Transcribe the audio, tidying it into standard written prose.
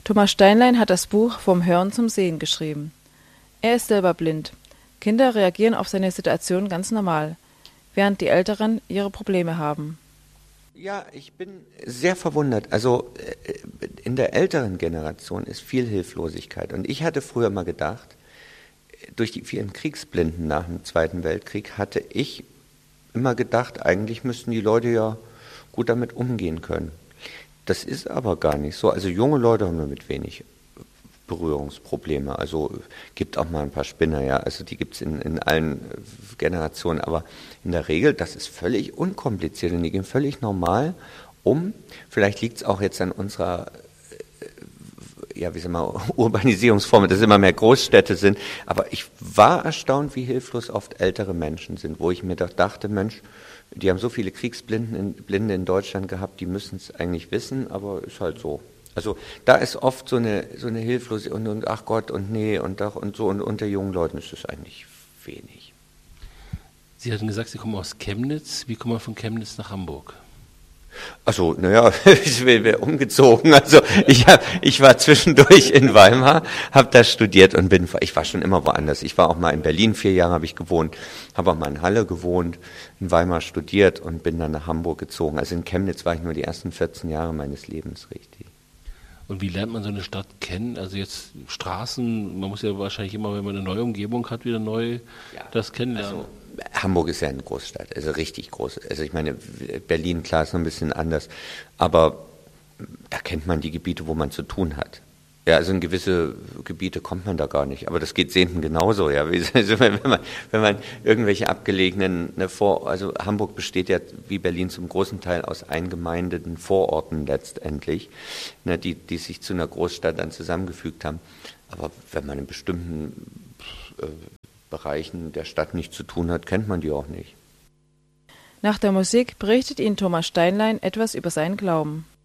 Thomas Steinlein hat das Buch Vom Hören zum Sehen geschrieben. Er ist selber blind. Kinder reagieren auf seine Situation ganz normal, während die Älteren ihre Probleme haben. Ja, ich bin sehr verwundert. Also in der älteren Generation ist viel Hilflosigkeit. Und ich hatte früher mal gedacht, durch die vielen Kriegsblinden nach dem Zweiten Weltkrieg hatte ich immer gedacht, eigentlich müssten die Leute ja gut damit umgehen können. Das ist aber gar nicht so. Also junge Leute haben damit wenig Berührungsprobleme. Also gibt auch mal ein paar Spinner, ja. Also die gibt es in allen Generationen. Aber in der Regel, das ist völlig unkompliziert und die gehen völlig normal um. Vielleicht liegt es auch jetzt an unserer Urbanisierungsform, dass immer mehr Großstädte sind. Aber ich war erstaunt, wie hilflos oft ältere Menschen sind, wo ich mir doch dachte, Mensch, die haben so viele Kriegsblinde in Deutschland gehabt, die müssen es eigentlich wissen, aber ist halt so. Also da ist oft so eine Hilflosigkeit und ach Gott und nee und doch und so und unter jungen Leuten ist es eigentlich wenig. Sie hatten gesagt, Sie kommen aus Chemnitz. Wie kommt man von Chemnitz nach Hamburg? Also, naja, ich bin umgezogen. Also ich war zwischendurch in Weimar, habe da studiert und ich war schon immer woanders. Ich war auch mal in Berlin, 4 Jahre habe ich gewohnt, habe auch mal in Halle gewohnt, in Weimar studiert und bin dann nach Hamburg gezogen. Also in Chemnitz war ich nur die ersten 14 Jahre meines Lebens, richtig. Und wie lernt man so eine Stadt kennen? Also jetzt Straßen, man muss ja wahrscheinlich immer, wenn man eine neue Umgebung hat, wieder neu das kennenlernen. Also Hamburg ist ja eine Großstadt, also richtig groß. Also ich meine, Berlin, klar, ist noch ein bisschen anders, aber da kennt man die Gebiete, wo man zu tun hat. Ja, also in gewisse Gebiete kommt man da gar nicht, aber das geht Sehenden genauso, ja. Also wenn man irgendwelche abgelegenen, also Hamburg besteht ja wie Berlin zum großen Teil aus eingemeindeten Vororten letztendlich, ne, die sich zu einer Großstadt dann zusammengefügt haben. Aber wenn man in bestimmten Bereichen der Stadt nichts zu tun hat, kennt man die auch nicht. Nach der Musik berichtet Ihnen Thomas Steinlein etwas über seinen Glauben.